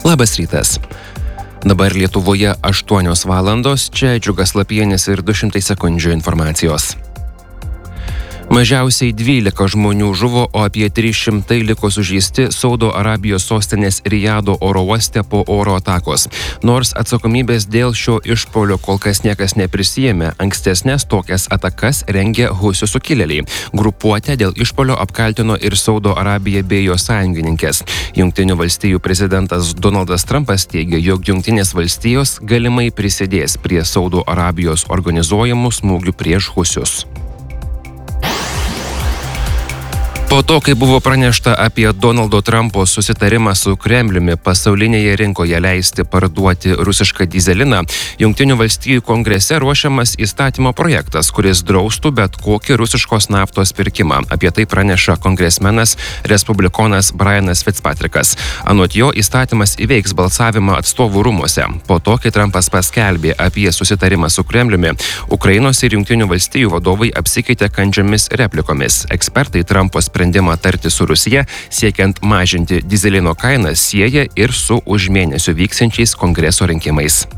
Labas rytas. Dabar Lietuvoje 8 valandos, čia Džiugas Lapienis ir 200 sekundžių informacijos. Mažiausiai 12 žmonių žuvo, o apie 300 liko sužeisti Saudo Arabijos sostinės Rijado oro uoste po oro atakos. Nors atsakomybės dėl šio išpuolio kol kas niekas neprisijėmė, ankstesnės tokias atakas rengė husių sukilėliai. Grupuotę dėl išpuolio apkaltino ir Saudo Arabija bei jos sąjungininkės. Jungtinių valstijų prezidentas Donaldas Trumpas teigia, jog Jungtinės valstijos galimai prisidės prie Saudo Arabijos organizuojamų smūgių prieš husius. Po to, kai buvo pranešta apie Donaldo Trumpo susitarimą su Kremliumi pasaulinėje rinkoje leisti parduoti rusišką dyzeliną, Jungtinių valstijų kongrese ruošiamas įstatymo projektas, kuris draustų bet kokį rusiškos naftos pirkimą. Apie tai praneša kongresmenas respublikonas Brianas Fitzpatrickas. Anot jo, įstatymas įveiks balsavimą atstovų rūmuose. Po to, kai Trumpas paskelbė apie susitarimą su Kremliumi, Ukrainos ir Jungtinių valstijų vadovai apsikeitė kandžiomis replikomis. Ekspertai Trumpo sprendimą tarti su Rusija, siekiant mažinti dyzelino kainą, sieja ir su už mėnesio vyksiančiais kongreso rinkimais.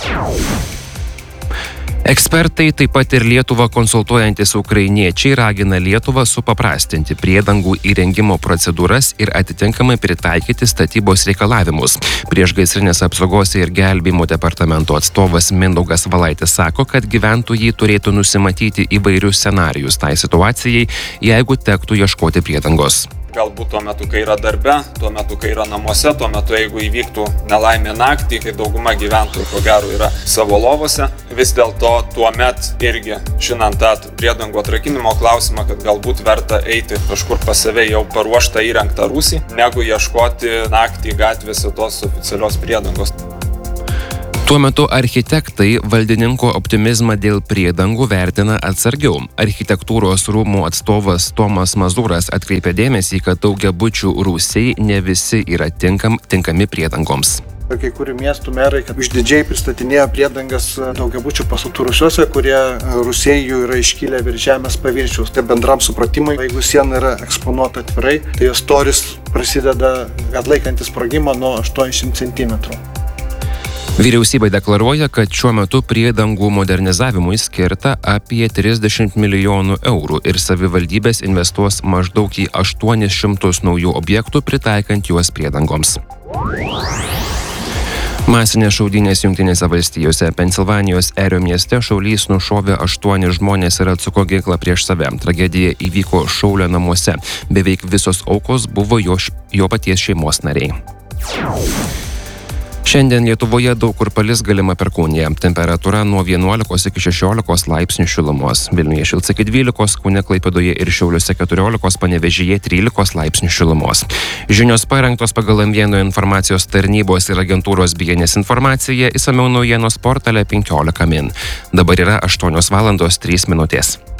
Ekspertai, taip pat ir Lietuvą konsultuojantis ukrainiečiai, ragina Lietuvą supaprastinti priedangų įrengimo procedūras ir atitinkamai pritaikyti statybos reikalavimus. Priešgaisrinės apsaugos ir gelbėjimo departamento atstovas Mindaugas Valaitis sako, kad gyventojai turėtų nusimatyti įvairius scenarijus tai situacijai, jeigu tektų ieškoti priedangos. Galbūt tuo metu, kai yra darbe, tuo metu, kai yra namuose, tuo metu, jeigu įvyktų nelaimė naktį, kai dauguma gyventojų, ko gero, yra savo lovose, vis dėlto tuo met irgi, žinant tą priedangų atrakinimo klausimą, kad galbūt verta eiti kažkur pas save jau paruoštą įrengtą rūsį, negu ieškoti naktį gatvėse tos oficialios priedangos. Tuo metu architektai valdininko optimizmą dėl priedangų vertina atsargiau. Architektūros rūmų atstovas Tomas Mazūras atkreipė dėmesį, kad daugiabučių rūsiai ne visi yra tinkami priedangoms. Kai kurių miestų merai išdidžiai pristatinėjo priedangas daugiabučių pastatų rūsiuose, kurie rūsiai jų yra iškilę virš žemės paviršiaus. Tai bendram supratimui, jeigu siena yra eksponuota atvirai, tai jos storis prasideda atlaikantis sprogimą nuo 80 cm. Vyriausybė deklaruoja, kad šiuo metu priedangų modernizavimui skirta apie 30 milijonų eurų ir savivaldybės investuos maždaug į 800 naujų objektų, pritaikant juos priedangoms. Masinės šaudynės Jungtinėse valstijose. Pensilvanijos Erio mieste šaulys nušovė 8 žmonės ir atsuko ginklą prieš save. Tragedija įvyko šaulio namuose. Beveik visos aukos buvo jo paties šeimos nariai. Šiandien Lietuvoje daug kur palis galima perkūnija. Temperatūra nuo 11 iki 16 laipsnių šilumos. Vilniuje šils iki 12, Kaune, Klaipėdoje ir Šiauliuose 14, Panevėžyje 13 laipsnių šilumos. Žinios parengtos pagal M1 informacijos tarnybos ir agentūros BNS informacija, išsamiau naujienos portale 15 min. Dabar yra 8 valandos 3 minutės.